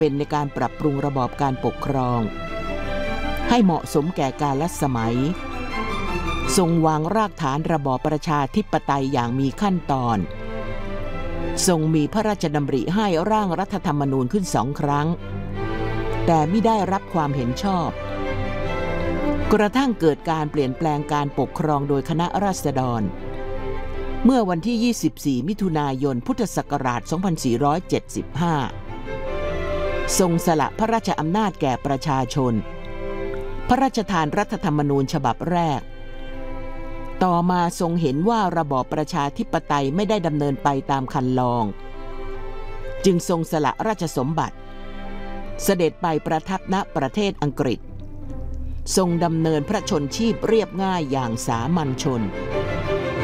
เป็นในการปรับปรุงระบอบการปกครองให้เหมาะสมแก่กาลสมัยทรงวางรากฐานระบอบประชาธิปไตยอย่างมีขั้นตอนทรงมีพระราชดำริให้ร่างรัฐธรรมนูญขึ้น2 ครั้งแต่ไม่ได้รับความเห็นชอบกระทั่งเกิดการเปลี่ยนแปลงการปกครองโดยคณะราษฎรเมื่อวันที่ 24 มิถุนายน พุทธศักราช 2475 ทรงสละพระราชอำนาจแก่ประชาชนพระราชทานรัฐธรรมนูญฉบับแรกต่อมาทรงเห็นว่าระบอบประชาธิปไตยไม่ได้ดำเนินไปตามคันลองจึงทรงสละราชสมบัติเสด็จไปประทับณประเทศอังกฤษทรงดำเนินพระชนชีพเรียบง่ายอย่างสามัญชน